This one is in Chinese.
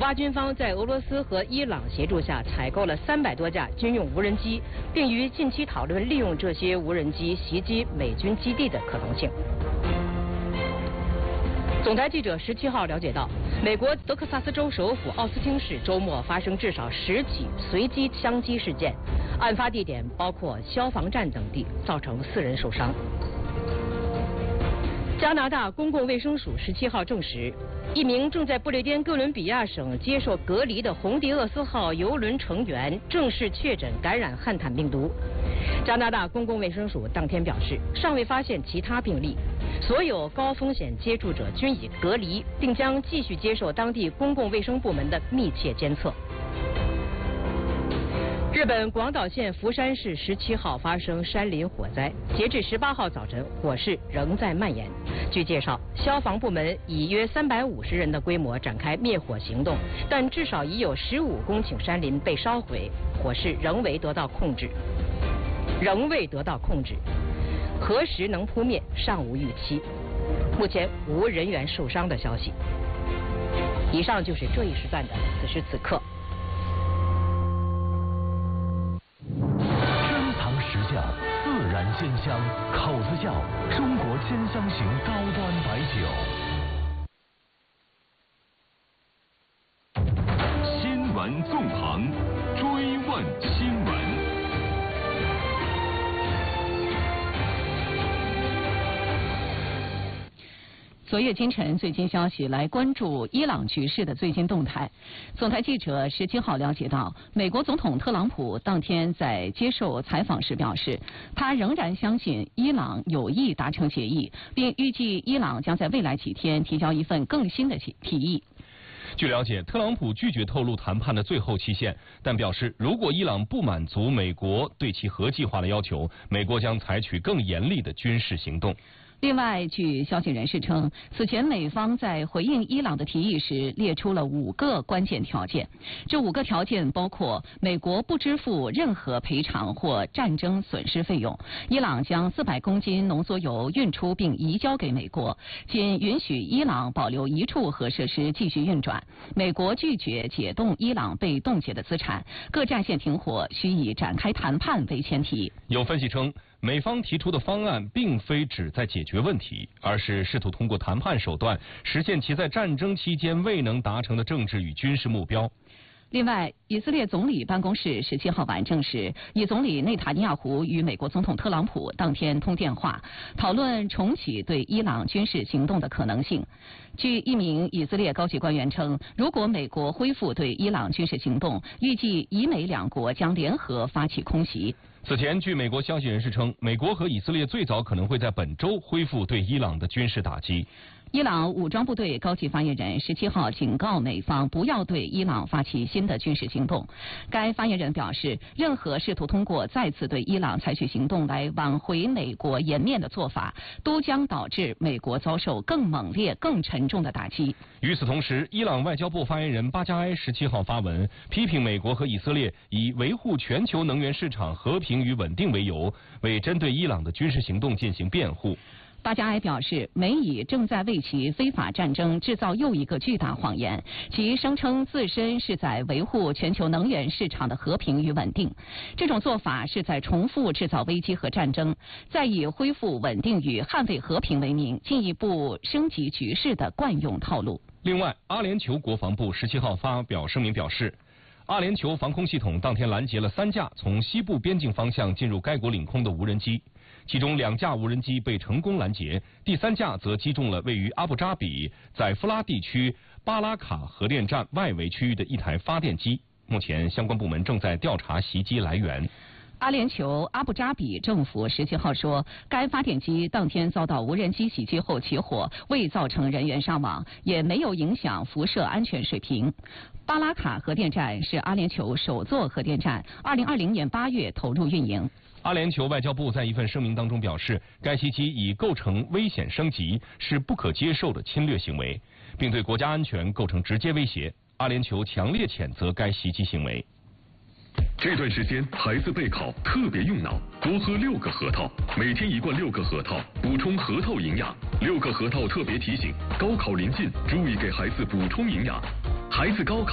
巴军方在俄罗斯和伊朗协助下采购了300多架军用无人机，并于近期讨论利用这些无人机袭击美军基地的可能性。总台记者17号了解到，美国德克萨斯州首府奥斯汀市周末发生至少10起随机枪击事件，案发地点包括消防站等地，造成4人受伤。加拿大公共卫生署17号证实，一名正在不列颠哥伦比亚省接受隔离的红迪厄斯号邮轮成员正式确诊感染汉坦病毒。加拿大公共卫生署当天表示，尚未发现其他病例，所有高风险接触者均已隔离，并将继续接受当地公共卫生部门的密切监测。日本广岛县福山市17号发生山林火灾，截至18号早晨，火势仍在蔓延。据介绍，消防部门以约350人的规模展开灭火行动，但至少已有15公顷山林被烧毁，火势仍未得到控制。何时能扑灭，尚无预期。目前无人员受伤的消息。以上就是这一时段的此时此刻。 自然鲜香，口子窖中国鲜香型高端白酒。新闻纵横，追问新闻。 昨夜今晨最新消息，来关注伊朗局势的最新动态。总台记者17号了解到，美国总统特朗普当天在接受采访时表示，他仍然相信伊朗有意达成协议，并预计伊朗将在未来几天提交一份更新的提议。 据了解，特朗普拒绝透露谈判的最后期限，但表示如果伊朗不满足美国对其核计划的要求，美国将采取更严厉的军事行动。 另外，据消息人士称，此前美方在回应伊朗的提议时列出了5个关键条件。这5个条件包括：美国不支付任何赔偿或战争损失费用；伊朗将400公斤浓缩铀运出并移交给美国，仅允许伊朗保留1处核设施继续运转；美国拒绝解冻伊朗被冻结的资产；各战线停火需以展开谈判为前提。 有分析称，美方提出的方案并非旨在解决问题，而是试图通过谈判手段实现其在战争期间未能达成的政治与军事目标。 另外，以色列总理办公室17号晚证实，以总理内塔尼亚胡与美国总统特朗普当天通电话，讨论重启对伊朗军事行动的可能性。据一名以色列高级官员称，如果美国恢复对伊朗军事行动，预计以美两国将联合发起空袭。 此前，据美国消息人士称，美国和以色列最早可能会在本周恢复对伊朗的军事打击。 伊朗武装部队高级发言人17号警告美方不要对伊朗发起新的军事行动。该发言人表示，任何试图通过再次对伊朗采取行动来挽回美国颜面的做法，都将导致美国遭受更猛烈、更沉重的打击。 与此同时，伊朗外交部发言人巴加埃17号发文批评美国和以色列以维护全球能源市场和平与稳定为由，为针对伊朗的军事行动进行辩护。 巴加埃表示，美以正在为其非法战争制造又一个巨大谎言，其声称自身是在维护全球能源市场的和平与稳定。这种做法是在重复制造危机和战争，在以恢复稳定与捍卫和平为名，进一步升级局势的惯用套路。 另外，阿联酋国防部17号发表声明表示，阿联酋防空系统当天拦截了3架从西部边境方向进入该国领空的无人机，其中2架无人机被成功拦截，第3架则击中了位于阿布扎比在夫拉地区巴拉卡核电站外围区域的一台发电机。目前，相关部门正在调查袭击来源。 阿联酋阿布扎比政府17号说，该发电机当天遭到无人机袭击后起火，未造成人员伤亡，也没有影响辐射安全水平。巴拉卡核电站是阿联酋首座核电站，2020年8月投入运营。 阿联酋外交部在一份声明当中表示，该袭击已构成危险升级，是不可接受的侵略行为，并对国家安全构成直接威胁。阿联酋强烈谴责该袭击行为。 这段时间孩子备考特别用脑，多喝6个核桃，每天1罐6个核桃，补充核桃营养。6个核桃特别提醒，高考临近，注意给孩子补充营养。孩子高考